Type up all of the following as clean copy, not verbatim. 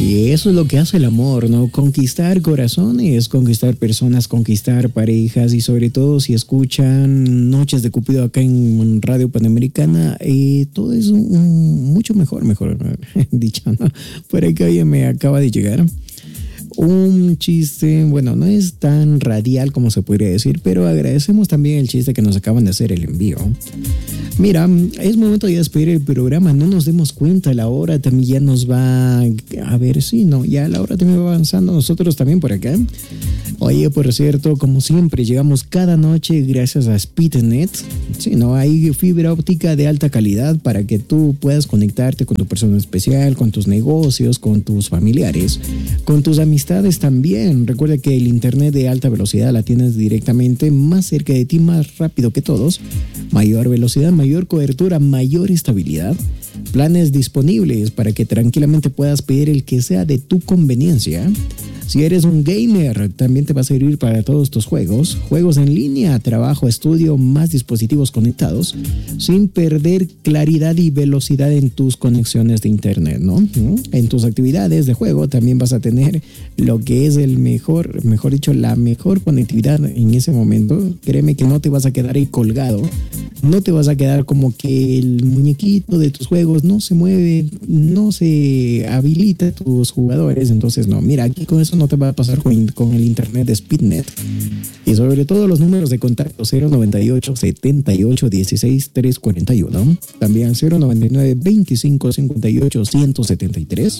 Y eso es lo que hace el amor, ¿no? Conquistar corazones, conquistar personas, conquistar parejas y sobre todo si escuchan Noches de Cupido acá en Radio Panamericana, todo es mucho mejor dicho, ¿no? Por acá oye, me acaba de llegar un chiste, bueno, no es tan radial como se podría decir, pero agradecemos también el chiste que nos acaban de hacer el envío. Mira, es momento de despedir el programa, no nos demos cuenta, la hora también ya nos va, a ver si no, ya la hora también va avanzando, nosotros también por acá. Oye, por cierto, como siempre, llegamos cada noche gracias a Speednet. Sí, no, hay fibra óptica de alta calidad para que tú puedas conectarte con tu persona especial, con tus negocios, con tus familiares, con tus amistades también. Recuerda que el internet de alta velocidad la tienes directamente más cerca de ti, más rápido que todos. Mayor velocidad, mayor cobertura, mayor estabilidad. Planes disponibles para que tranquilamente puedas pedir el que sea de tu conveniencia. Si eres un gamer, también te va a servir para todos tus juegos en línea, trabajo, estudio, más dispositivos conectados, sin perder claridad y velocidad en tus conexiones de internet, ¿no? En tus actividades de juego también vas a tener lo que es el mejor dicho, la mejor conectividad en ese momento. Créeme que no te vas a quedar ahí colgado, no te vas a quedar como que el muñequito de tus juegos no se mueve, no se habilita tus jugadores. Entonces, no, mira, aquí con eso no te va a pasar con el internet de Speednet. Y sobre todo los números de contacto 098 78 16 341, también 099 25 58 173.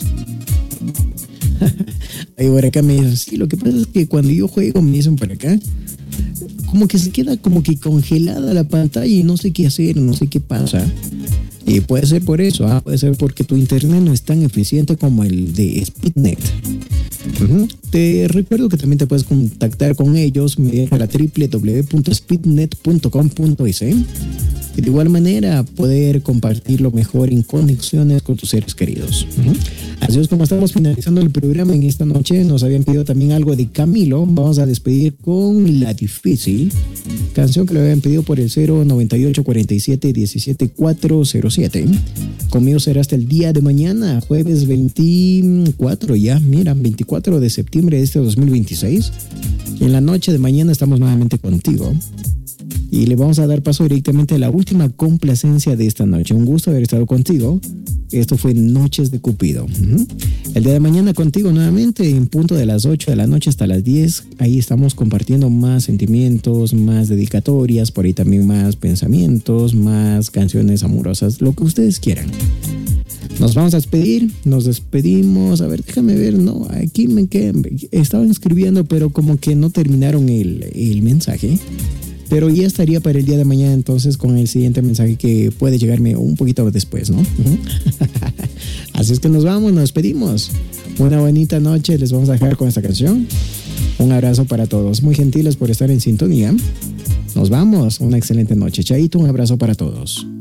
Ahí por acá me dicen, sí, lo que pasa es que cuando yo juego me dicen por acá, como que se queda como que congelada la pantalla y no sé qué hacer, no sé qué pasa. Y puede ser por eso, puede ser porque tu internet no es tan eficiente como el de Speednet. Te recuerdo que también te puedes contactar con ellos mediante la www.speednet.com.es y de igual manera poder compartirlo mejor en conexiones con tus seres queridos. Así es como estamos finalizando el programa en esta noche. Nos habían pedido también algo de Camilo. Vamos a despedir con La Difícil, canción que le habían pedido por el 098 47 17 407. Conmigo será hasta el día de mañana, jueves 24 ya, mira, 24 de septiembre de este 2026. En la noche de mañana estamos nuevamente contigo. Y le vamos a dar paso directamente a la última complacencia de esta noche. Un gusto haber estado contigo. Esto fue Noches de Cupido. El día de mañana contigo nuevamente en punto de las 8 de la noche hasta las 10. Ahí estamos compartiendo más sentimientos, más dedicatorias, por ahí también más pensamientos, más canciones amorosas, lo que ustedes quieran. Nos vamos a despedir, nos despedimos. A ver, déjame ver, no, aquí me quedé, estaban escribiendo, pero como que no terminaron el mensaje. Pero ya estaría para el día de mañana entonces con el siguiente mensaje que puede llegarme un poquito después, ¿no? Así es que nos vamos, nos despedimos. Una bonita noche, les vamos a dejar con esta canción. Un abrazo para todos, muy gentiles por estar en sintonía. Nos vamos, una excelente noche. Chaito, un abrazo para todos.